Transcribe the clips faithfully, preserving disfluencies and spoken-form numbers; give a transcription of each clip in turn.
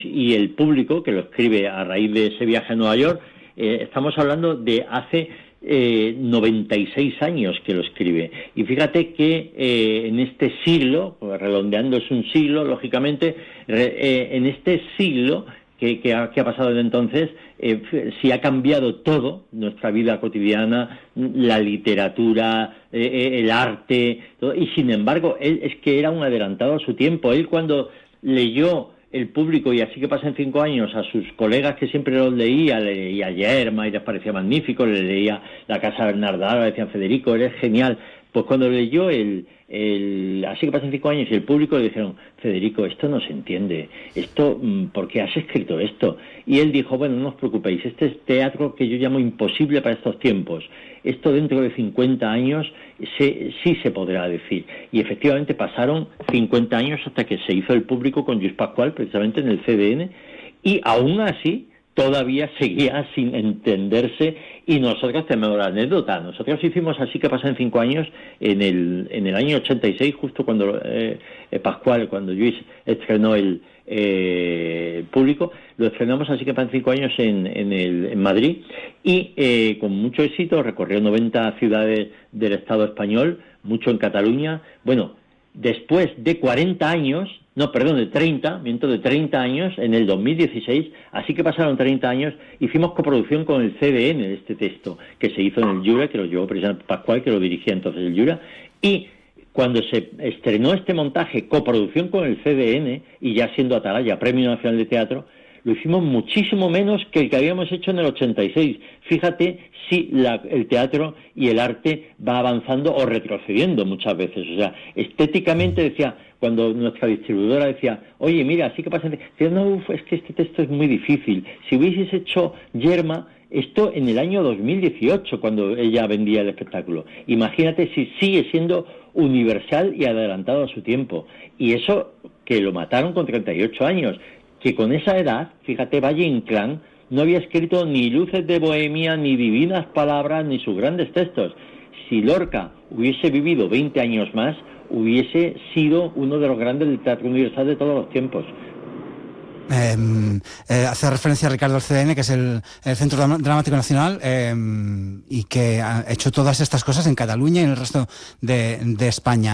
y el público que lo escribe a raíz de ese viaje a Nueva York, eh, estamos hablando de hace eh, noventa y seis años que lo escribe. Y fíjate que eh, en este siglo, redondeando es un siglo, lógicamente, re, eh, en este siglo que, que, ha, que ha pasado desde entonces, eh, sí ha cambiado todo, nuestra vida cotidiana, la literatura, eh, el arte, todo, y sin embargo, él es que era un adelantado a su tiempo. Él cuando leyó el público, y así que pasan cinco años, a sus colegas que siempre los leía, le leía Yerma y les parecía magnífico, le leía La Casa Bernarda, le decían Federico, eres genial. Pues cuando leyó el, el así que pasan cinco años y el público le dijeron, Federico, esto no se entiende, esto, ¿por qué has escrito esto? Y él dijo, bueno, no os preocupéis, este es teatro que yo llamo imposible para estos tiempos. Esto dentro de cincuenta años se, sí se podrá decir. Y efectivamente pasaron cincuenta años hasta que se hizo el público con Lluís Pascual, precisamente en el C D N, y aún así todavía seguía sin entenderse, y nosotros tenemos la anécdota. Nosotros hicimos Así que pasan cinco años en el en el año ochenta y seis, justo cuando eh, Pascual, cuando Lluís estrenó el eh, público, lo estrenamos Así que pasan cinco años en, en, el, en Madrid, y eh, con mucho éxito recorrió noventa ciudades del Estado español, mucho en Cataluña. Bueno, después de cuarenta años, no, perdón, de treinta, miento, de treinta años, en el dos mil dieciséis, así que pasaron treinta años, hicimos coproducción con el C D N de este texto, que se hizo en el Jura, que lo llevó precisamente Pascual, que lo dirigía entonces el Jura, y cuando se estrenó este montaje, coproducción con el C D N, y ya siendo Atalaya, Premio Nacional de Teatro, lo hicimos muchísimo menos que el que habíamos hecho en el ochenta y seis. Fíjate si la, el teatro y el arte va avanzando o retrocediendo muchas veces. O sea, estéticamente decía, cuando nuestra distribuidora decía, oye, mira, Así que pasa, decía, no, uf, es que este texto es muy difícil. Si hubieses hecho Yerma, esto en el año dos mil dieciocho, cuando ella vendía el espectáculo. Imagínate si sigue siendo universal y adelantado a su tiempo. Y eso que lo mataron con treinta y ocho años. Que con esa edad, fíjate, Valle Inclán no había escrito ni Luces de Bohemia, ni Divinas Palabras, ni sus grandes textos. Si Lorca hubiese vivido veinte años más, hubiese sido uno de los grandes del teatro universal de todos los tiempos. Eh, eh, hace referencia a Ricardo del C D N, que es el, el Centro Dramático Nacional, eh, y que ha hecho todas estas cosas en Cataluña y en el resto de, de España.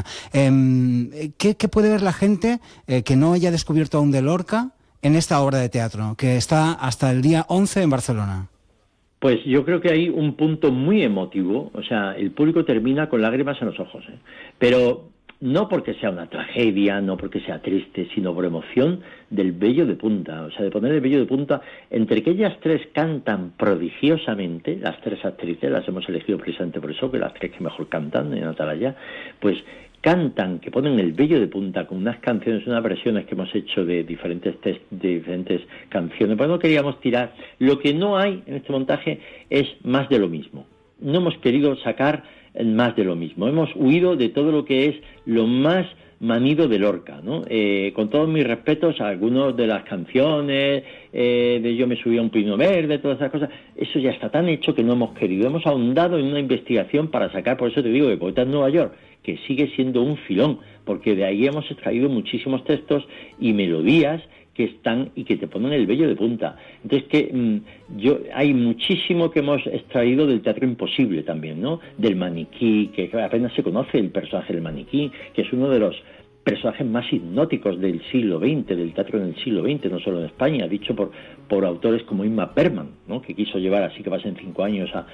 Eh, ¿qué, ¿Qué puede ver la gente eh, que no haya descubierto aún de Lorca en esta obra de teatro, que está hasta el día once en Barcelona? Pues yo creo que hay un punto muy emotivo, o sea, el público termina con lágrimas en los ojos, ¿eh? Pero no porque sea una tragedia, no porque sea triste, sino por emoción del vello de punta, o sea, de poner el vello de punta, entre que ellas tres cantan prodigiosamente, las tres actrices, las hemos elegido precisamente por eso, que las tres que mejor cantan en Atalaya, pues cantan, que ponen el vello de punta con unas canciones, unas versiones que hemos hecho de diferentes test, de diferentes canciones. Pues no queríamos tirar. Lo que no hay en este montaje es más de lo mismo. No hemos querido sacar más de lo mismo. Hemos huido de todo lo que es lo más manido de Lorca, ¿no? Eh, con todos mis respetos a algunos de las canciones, eh, de Yo me subí a un pino verde, todas esas cosas, eso ya está tan hecho que no hemos querido. Hemos ahondado en una investigación para sacar, por eso te digo, de Poetas en Nueva York, que sigue siendo un filón, porque de ahí hemos extraído muchísimos textos y melodías que están y que te ponen el vello de punta. Entonces que mmm, yo hay muchísimo que hemos extraído del teatro imposible también, ¿no? Del maniquí, que apenas se conoce el personaje del maniquí, que es uno de los personajes más hipnóticos del siglo veinte, del teatro en el siglo veinte, no solo en España, dicho por, por autores como Ingmar Bergman, ¿no? Que quiso llevar Así que pasen cinco años a,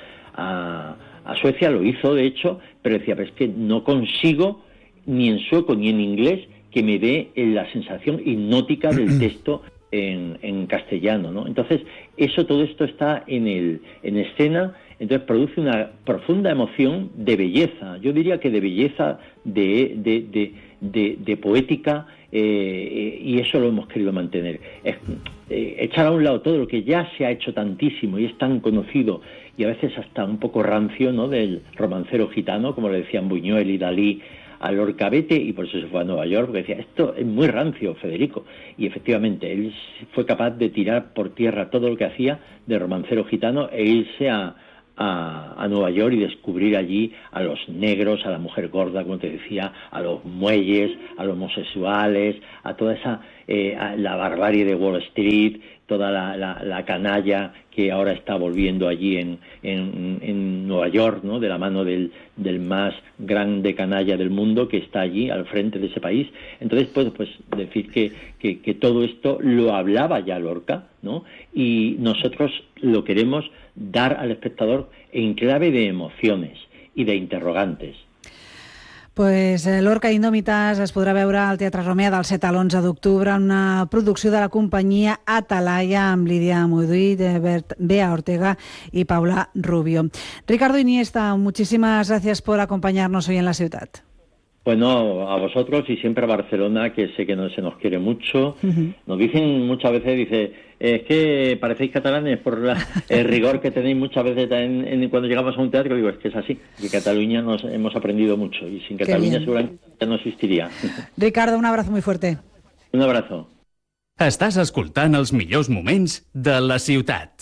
a, a Suecia, lo hizo de hecho, pero decía, pero es que no consigo ni en sueco ni en inglés que me dé la sensación hipnótica del texto en, en castellano, ¿no? Entonces, eso, todo esto está en el en escena, entonces produce una profunda emoción de belleza, yo diría que de belleza, de, de, de, de, de poética, eh, y eso lo hemos querido mantener. Es, eh, echar a un lado todo lo que ya se ha hecho tantísimo y es tan conocido, y a veces hasta un poco rancio, ¿no?, del romancero gitano, como le decían Buñuel y Dalí a Lorca, vete, y por eso se fue a Nueva York, porque decía, esto es muy rancio, Federico. Y efectivamente, él fue capaz de tirar por tierra todo lo que hacía de romancero gitano e irse a, a, a Nueva York y descubrir allí a los negros, a la mujer gorda, como te decía, a los muelles, a los homosexuales, a toda esa, eh, a la barbarie de Wall Street, toda la, la, la canalla que ahora está volviendo allí en, en, en Nueva York, ¿no? De la mano del, del más grande canalla del mundo que está allí al frente de ese país. Entonces, pues, pues decir que, que, que todo esto lo hablaba ya Lorca, ¿no? Y nosotros lo queremos dar al espectador en clave de emociones y de interrogantes. Pues Lorca Indòmites es podrà veure al Teatre Romea del set a l'onze d'octubre, una producció de la companyia Atalaya amb Lídia Muduit, Bea Ortega y Paula Rubio. Ricardo Iniesta, muchísimas gracias por acompañarnos hoy en la ciutat. Bueno, a vosotros y siempre a Barcelona, que sé que no se nos quiere mucho. Uh-huh. Nos dicen muchas veces, dice, es que parecéis catalanes por la, el rigor que tenéis muchas veces en, en, cuando llegamos a un teatro. Digo, es que es así. En Cataluña nos hemos aprendido mucho y sin Cataluña seguramente no existiría. Ricardo, un abrazo muy fuerte. Un abrazo. Estàs escoltant els millors moments de la ciutat.